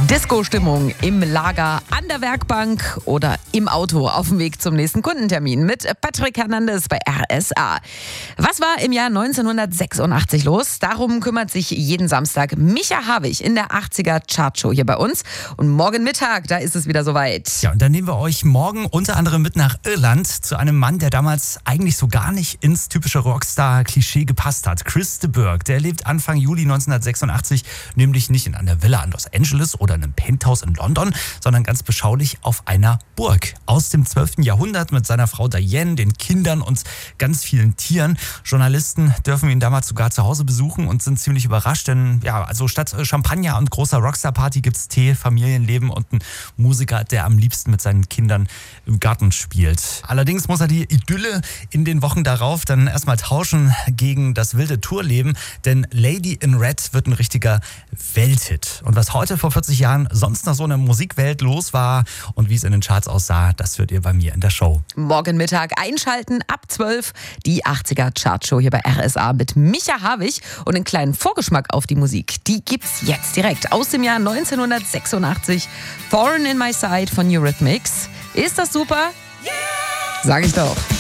Disco-Stimmung im Lager, an der Werkbank oder im Auto auf dem Weg zum nächsten Kundentermin mit Patrick Hernandez bei RSA. Was war im Jahr 1986 los? Darum kümmert sich jeden Samstag Micha Havig in der 80er Chartshow hier bei uns. Und morgen Mittag, da ist es wieder soweit. Ja, und dann nehmen wir euch morgen unter anderem mit nach Irland zu einem Mann, der damals eigentlich so gar nicht ins typische Rockstar-Klischee gepasst hat. Chris de Burgh, der lebt Anfang Juli 1986 nämlich nicht in einer Villa in Los Angeles oder einem Penthouse in London, sondern ganz beschaulich auf einer Burg aus dem 12. Jahrhundert mit seiner Frau Diane, den Kindern und ganz vielen Tieren. Journalisten dürfen ihn damals sogar zu Hause besuchen und sind ziemlich überrascht, denn ja, also statt Champagner und großer Rockstar-Party gibt's Tee, Familienleben und einen Musiker, der am liebsten mit seinen Kindern im Garten spielt. Allerdings muss er die Idylle in den Wochen darauf dann erstmal tauschen gegen das wilde Tourleben, denn Lady in Red wird ein richtiger Welthit. Und was heute vor 40 Jahren sonst noch so in der Musikwelt los war und wie es in den Charts aussah, das hört ihr bei mir in der Show. Morgen Mittag einschalten, ab 12 die 80er Chartshow hier bei RSA mit Micha Havig und einen kleinen Vorgeschmack auf die Musik. Die gibt's jetzt direkt aus dem Jahr 1986. Thorn in My Side von Eurythmics. Ist das super? Yeah! Sag ich doch.